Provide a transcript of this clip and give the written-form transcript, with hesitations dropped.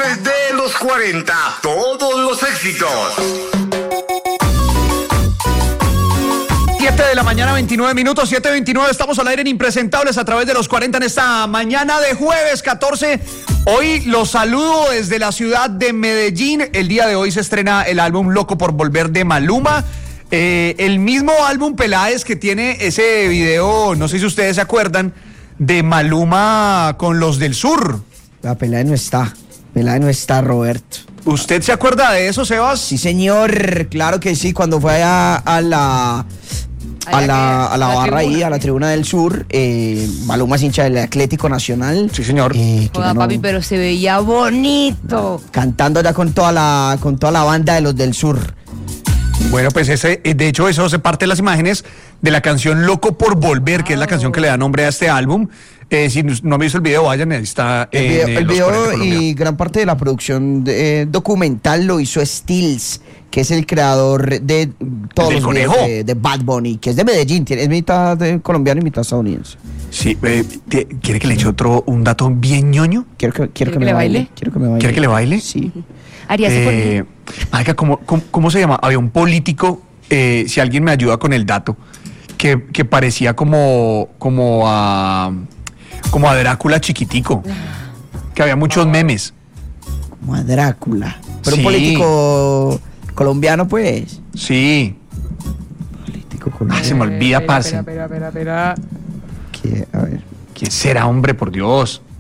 impresentables de los 40. Todos los éxitos. 7 de la mañana, 29 minutos, 7:29. Estamos al aire en Impresentables a través de los 40 en esta mañana de jueves 14. Hoy los saludo desde la ciudad de Medellín. El día de hoy se estrena el álbum Loco por Volver de Maluma. El mismo álbum Peláez que tiene ese video, no sé si ustedes se acuerdan, de Maluma con los del sur. La Peláez no está, Roberto. ¿Usted se acuerda de eso, Sebas? Sí, señor, claro que sí, cuando fue a la barra ahí, a la tribuna del sur, Maluma es hincha del Atlético Nacional. Sí, señor. Joda, papi, pero se veía bonito. Cantando ya con toda la banda de los del sur. Bueno, pues de hecho eso hace parte de las imágenes de la canción Loco por Volver, que es la canción que le da nombre a este álbum. Si no han visto el video, vayan, está el video y gran parte de la producción documental lo hizo Stills, que es el creador de todos los videos de Bad Bunny, que es de Medellín, es mitad colombiano y mitad estadounidense. Sí, ¿quiere que le eche un dato bien ñoño? Quiero que me baile. ¿Quiere que le baile? Sí. Marica, ¿cómo se llama? Había un político, si alguien me ayuda con el dato, que parecía como a Drácula chiquitico, que había muchos memes. Como a Drácula. Pero sí. Un político colombiano, pues. Sí. Político colombiano. Se me olvida, parce. Espera. A ver. ¿Quién será, hombre, por Dios?